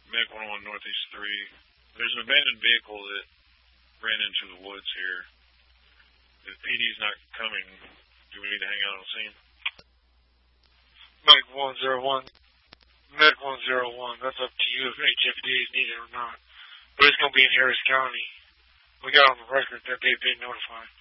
Medic 101 Northeast 3. There's an abandoned vehicle that ran into the woods here. The PD's not coming. Do we need to hang out on the scene? Medic 101. Medic 101. That's up to you if HFD is needed or not. But it's going to be in Harris County. We got on the record that they've been notified.